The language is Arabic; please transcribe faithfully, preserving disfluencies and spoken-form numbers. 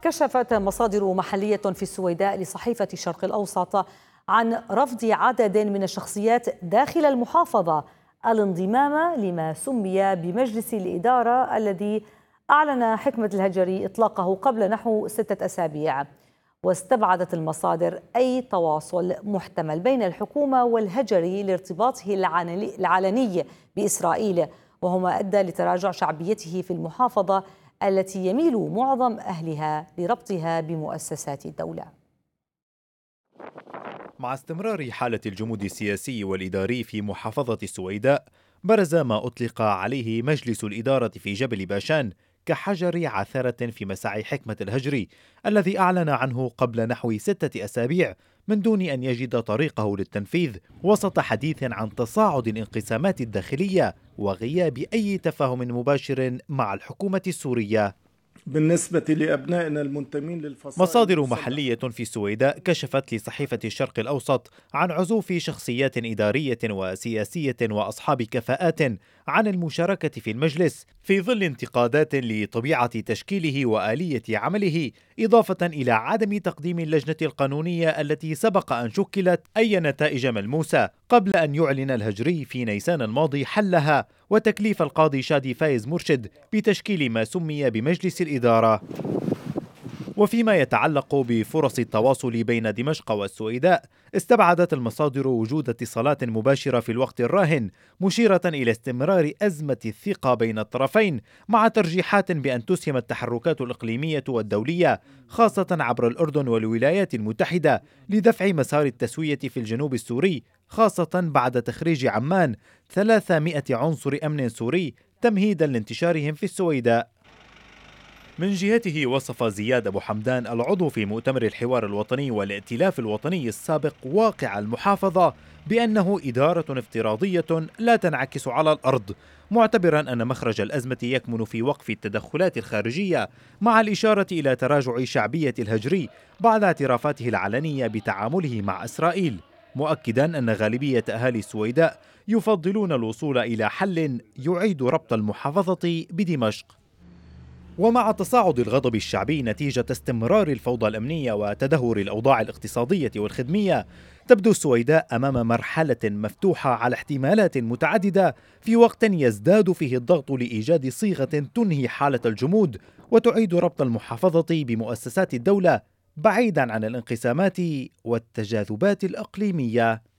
كشفت مصادر محلية في السويداء لصحيفة الشرق الأوسط عن رفض عدد من الشخصيات داخل المحافظة الانضمام لما سمي بمجلس الإدارة الذي أعلن حكمة الهجري إطلاقه قبل نحو ستة أسابيع. واستبعدت المصادر أي تواصل محتمل بين الحكومة والهجري لارتباطه العلني بإسرائيل، وهو ما أدى لتراجع شعبيته في المحافظة التي يميل معظم أهلها لربطها بمؤسسات الدولة. مع استمرار حالة الجمود السياسي والإداري في محافظة السويداء، برز ما أطلق عليه مجلس الإدارة في جبل باشان كحجر عثرة في مساعي حكمة الهجري الذي أعلن عنه قبل نحو ستة أسابيع من دون أن يجد طريقه للتنفيذ، وسط حديث عن تصاعد الانقسامات الداخلية وغياب أي تفاهم مباشر مع الحكومة السورية. بالنسبة لأبنائنا المنتمين للفصائل، مصادر محلية في السويداء كشفت لصحيفة الشرق الأوسط عن عزوف شخصيات إدارية وسياسية وأصحاب كفاءات عن المشاركة في المجلس في ظل انتقادات لطبيعة تشكيله وآلية عمله، إضافة إلى عدم تقديم اللجنة القانونية التي سبق أن شكلت أي نتائج ملموسة قبل أن يعلن الهجري في نيسان الماضي حلها وتكليف القاضي شادي فايز مرشد بتشكيل ما سمي بمجلس الإدارة. وفيما يتعلق بفرص التواصل بين دمشق والسويداء، استبعدت المصادر وجود اتصالات مباشرة في الوقت الراهن، مشيرة إلى استمرار أزمة الثقة بين الطرفين، مع ترجيحات بأن تسهم التحركات الإقليمية والدولية خاصة عبر الأردن والولايات المتحدة لدفع مسار التسوية في الجنوب السوري، خاصة بعد تخريج عمان ثلاثمائة عنصر أمن سوري تمهيدا لانتشارهم في السويداء. من جهته وصف زياد أبو حمدان العضو في مؤتمر الحوار الوطني والائتلاف الوطني السابق واقع المحافظة بأنه إدارة افتراضية لا تنعكس على الأرض، معتبرا أن مخرج الأزمة يكمن في وقف التدخلات الخارجية، مع الإشارة إلى تراجع شعبية الهجري بعد اعترافاته العلنية بتعامله مع إسرائيل، مؤكدا أن غالبية أهالي السويداء يفضلون الوصول إلى حل يعيد ربط المحافظة بدمشق. ومع تصاعد الغضب الشعبي نتيجة استمرار الفوضى الأمنية وتدهور الأوضاع الاقتصادية والخدمية، تبدو السويداء أمام مرحلة مفتوحة على احتمالات متعددة في وقت يزداد فيه الضغط لإيجاد صيغة تنهي حالة الجمود وتعيد ربط المحافظة بمؤسسات الدولة بعيدا عن الانقسامات والتجاذبات الإقليمية.